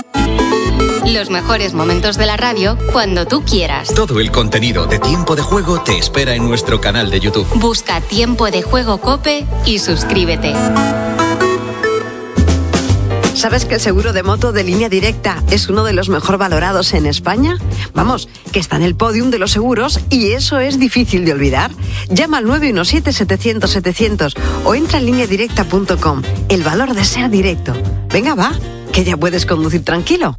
Los mejores momentos de la radio cuando tú quieras. Todo el contenido de Tiempo de Juego te espera en nuestro canal de YouTube. Busca Tiempo de Juego COPE y suscríbete. ¿Sabes que el seguro de moto de Línea Directa es uno de los mejor valorados en España? Vamos, que está en el podium de los seguros y eso es difícil de olvidar. Llama al 917-700-700 o entra en lineadirecta.com. El valor de ser directo. Venga, va, que ya puedes conducir tranquilo.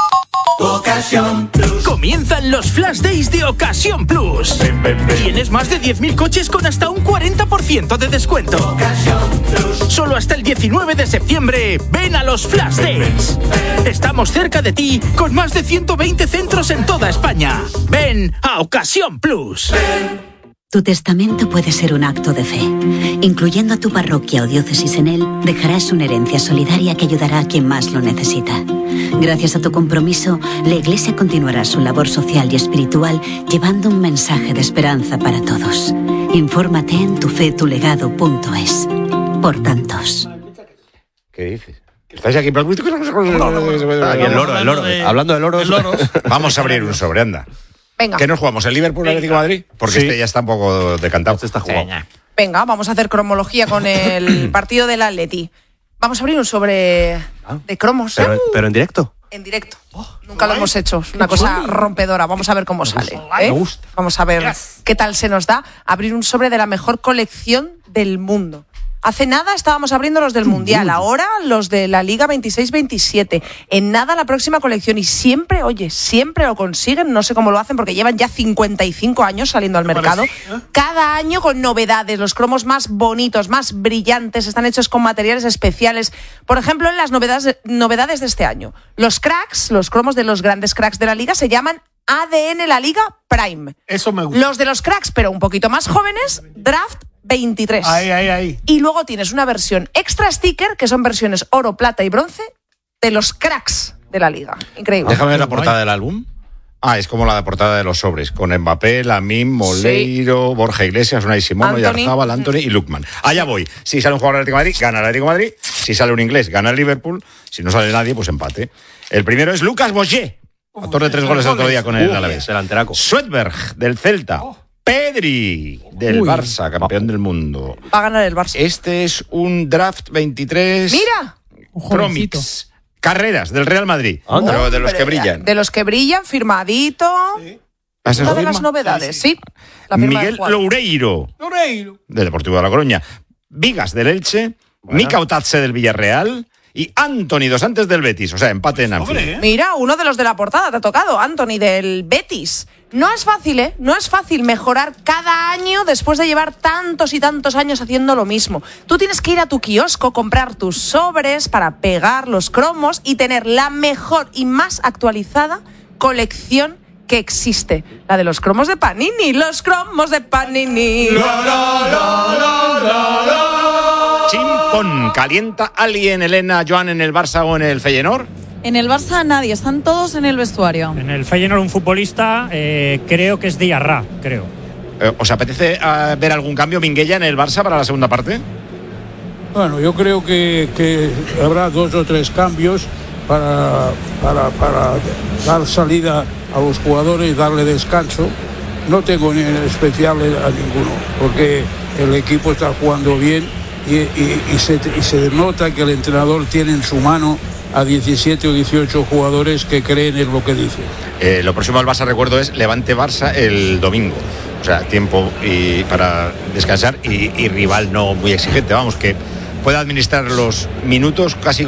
Ocasión Plus. Comienzan los Flash Days de Ocasión Plus. Tienes más de 10.000 coches con hasta un 40% de descuento. Ocasión Plus. Solo hasta el 19 de septiembre, ven a los Flash Days. Estamos cerca de ti con más de 120 centros en toda España. Ven a Ocasión Plus. Tu testamento puede ser un acto de fe. Incluyendo a tu parroquia o diócesis en él, dejarás una herencia solidaria que ayudará a quien más lo necesita. Gracias a tu compromiso, la Iglesia continuará su labor social y espiritual llevando un mensaje de esperanza para todos. Infórmate en tufetulegado.es. Por tantos. ¿Qué dices? ¿Estáis aquí? Aquí el loro. Hablando de loros. Vamos a abrir un sobre, anda. Venga. ¿Qué nos jugamos? ¿El Liverpool Atlético de Madrid? Porque este ya está un poco decantado. Este está jugado. Venga, vamos a hacer cromología con el partido del Atleti. Vamos a abrir un sobre de cromos. ¿Pero en directo? En directo. Nunca lo hemos hecho. Es una cosa rompedora. Vamos a ver cómo sale. Me gusta. Vamos a ver qué tal se nos da abrir un sobre de la mejor colección del mundo. Hace nada estábamos abriendo los del Mundial, ahora los de la Liga 26-27. En nada la próxima colección y siempre lo consiguen, no sé cómo lo hacen porque llevan ya 55 años saliendo al mercado. Cada año con novedades, los cromos más bonitos, más brillantes, están hechos con materiales especiales. Por ejemplo, en las novedades de este año, los cracks, los cromos de los grandes cracks de la Liga se llaman ADN La Liga Prime. Eso me gusta. Los de los cracks, pero un poquito más jóvenes, Draft 23. Ahí. Y luego tienes una versión extra sticker, que son versiones oro, plata y bronce, de los cracks de la Liga. Increíble. Déjame ver la portada del álbum. Es como la portada de los sobres, con Mbappé, Lamine, Moleiro, Borja Iglesias, Unai Simón, Oyarzabal, Anthony y Lookman. Allá voy. Si sale un jugador del Atlético de Madrid, gana el Atlético de Madrid. Si sale un inglés, gana el Liverpool. Si no sale nadie, pues empate. El primero es Lucas Boyer, autor de 3 goles el otro día con el Alavés. Delanteraco. Swedberg, del Celta. Pedri, del Barça, campeón del mundo. Va a ganar el Barça. Este es un Draft 23. ¡Mira! Promix. Carreras, del Real Madrid. Pero de los que brillan. De los que brillan, firmadito. Sí. Una de las novedades, sí. Miguel Loureiro, del Deportivo de La Coruña. Vigas, del Elche. Mika Otatze, del Villarreal. Y Anthony Dos Santos, del Betis. O sea, empate en Anfield. Mira, uno de los de la portada te ha tocado, Anthony, del Betis. No es fácil, No es fácil mejorar cada año después de llevar tantos y tantos años haciendo lo mismo. Tú tienes que ir a tu kiosco, comprar tus sobres para pegar los cromos y tener la mejor y más actualizada colección que existe. La de los cromos de Panini. Los cromos de Panini. Chimpón, ¿calienta alguien, Elena, Joan, en el Barça o en el Feyenoord? En el Barça nadie, están todos en el vestuario. En el Feyenoord un futbolista, creo que es Diarra, creo. ¿Os apetece ver algún cambio, Minguella, en el Barça para la segunda parte? Bueno, yo creo que habrá 2 o 3 cambios para dar salida a los jugadores, darle descanso. No tengo en especial a ninguno, porque el equipo está jugando bien y se nota que el entrenador tiene en su mano a 17 o 18 jugadores que creen en lo que dice. Lo próximo al Barça, recuerdo, es Levante-Barça el domingo. O sea, tiempo para descansar y rival no muy exigente. Vamos, que pueda administrar los minutos casi